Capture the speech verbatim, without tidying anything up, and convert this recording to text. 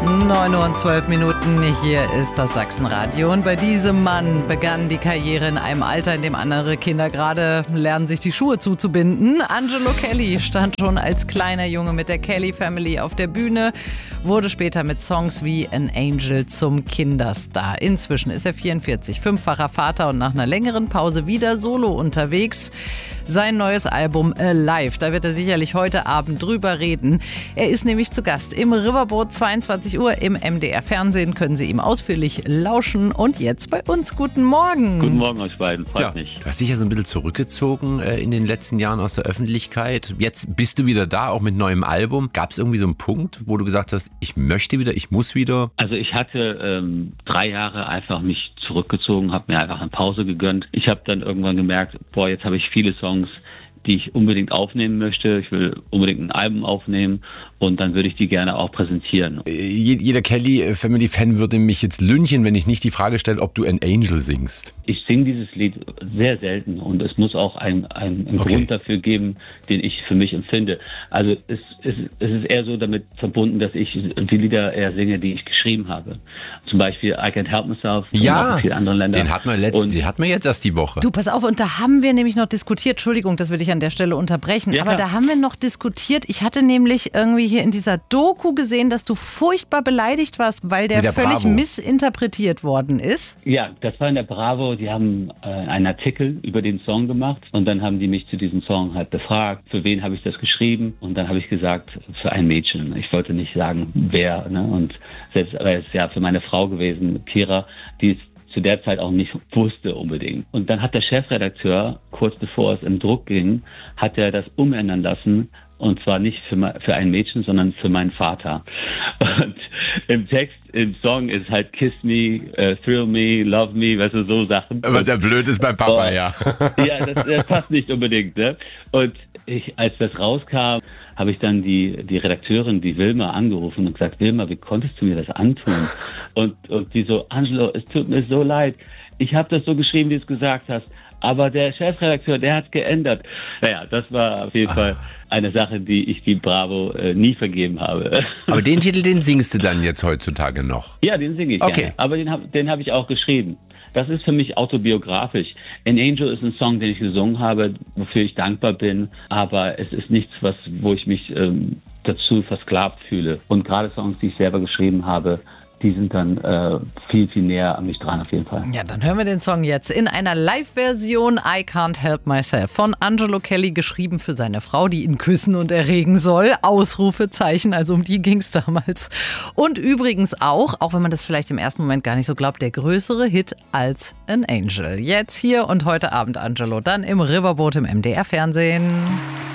neun Uhr und zwölf Minuten, hier ist das Sachsenradio. Und bei diesem Mann begann die Karriere in einem Alter, in dem andere Kinder gerade lernen, sich die Schuhe zuzubinden. Angelo Kelly stand schon als kleiner Junge mit der Kelly Family auf der Bühne, wurde später mit Songs wie An Angel zum Kinderstar. Inzwischen ist er vierundvierzig, fünffacher Vater und nach einer längeren Pause wieder solo unterwegs. Sein neues Album Alive, da wird er sicherlich heute Abend drüber reden. Er ist nämlich zu Gast im Riverboat, zweiundzwanzig Uhr im M D R Fernsehen. Können Sie ihm ausführlich lauschen. Und jetzt bei uns. Guten Morgen. Guten Morgen euch beiden, freut ja, mich. Du hast dich ja so ein bisschen zurückgezogen äh, in den letzten Jahren aus der Öffentlichkeit. Jetzt bist du wieder da, auch mit neuem Album. Gab es irgendwie so einen Punkt, wo du gesagt hast, ich möchte wieder, ich muss wieder? Also ich hatte ähm, drei Jahre einfach mich zurückgezogen, habe mir einfach eine Pause gegönnt. Ich habe dann irgendwann gemerkt, boah, jetzt habe ich viele Songs, die ich unbedingt aufnehmen möchte. Ich will unbedingt ein Album aufnehmen und dann würde ich die gerne auch präsentieren. Jeder Kelly-Family-Fan würde mich jetzt lynchen, wenn ich nicht die Frage stelle, ob du An Angel singst. Ich singe dieses Lied sehr selten und es muss auch einen, einen Okay. Grund dafür geben, den ich für mich empfinde. Also es, es, es ist eher so damit verbunden, dass ich die Lieder eher singe, die ich geschrieben habe. Zum Beispiel I Can't Help Myself und auch Ja, in vielen anderen Ländern. den hatten wir letzt, Und- den hatten wir jetzt erst die Woche. Du, pass auf, und da haben wir nämlich noch diskutiert, Entschuldigung, das will ich an der Stelle unterbrechen, Ja, aber klar. da haben wir noch diskutiert, ich hatte nämlich irgendwie hier in dieser Doku gesehen, dass du furchtbar beleidigt warst, weil der, Mit der völlig Bravo. missinterpretiert worden ist. Ja, das war in der Bravo. Die haben äh, einen Artikel über den Song gemacht und dann haben die mich zu diesem Song halt befragt, für wen habe ich das geschrieben und dann habe ich gesagt, für ein Mädchen. Ich wollte nicht sagen, wer. Ne? Und selbst, aber es ist ja für meine Frau gewesen, Kira, die es zu der Zeit auch nicht wusste unbedingt. Und dann hat der Chefredakteur, kurz bevor es im Druck ging, hat er das umändern lassen. Und zwar nicht für, me- für ein Mädchen, sondern für meinen Vater. Und im Text, im Song ist halt Kiss me, uh, thrill me, love me, weißt du, so Sachen. Was ja blöd ist beim Papa, Oh. ja. Ja, das, das passt nicht unbedingt. Ne? Und ich, als das rauskam, habe ich dann die, die Redakteurin, die Wilma, angerufen und gesagt, Wilma, wie konntest du mir das antun? Und, und die so, Angelo, es tut mir so leid. Ich habe das so geschrieben, wie du es gesagt hast. Aber der Chefredakteur, der hat geändert. Naja, das war auf jeden Fall eine Sache, die ich die Bravo äh, nie vergeben habe. Aber den Titel, den singst du dann jetzt heutzutage noch? Ja, den singe ich Okay. gerne. Aber den habe den hab ich auch geschrieben. Das ist für mich autobiografisch. An Angel ist ein Song, den ich gesungen habe, wofür ich dankbar bin. Aber es ist nichts, was, wo ich mich ähm, dazu versklavt fühle. Und gerade Songs, die ich selber geschrieben habe, die sind dann äh, viel, viel näher an mich dran auf jeden Fall. Ja, dann hören wir den Song jetzt in einer Live-Version I Can't Help Myself von Angelo Kelly, geschrieben für seine Frau, die ihn küssen und erregen soll. Ausrufezeichen, also um die ging es damals. Und übrigens auch, auch wenn man das vielleicht im ersten Moment gar nicht so glaubt, der größere Hit als An Angel. Jetzt hier und heute Abend Angelo, dann im Riverboat im M D R Fernsehen.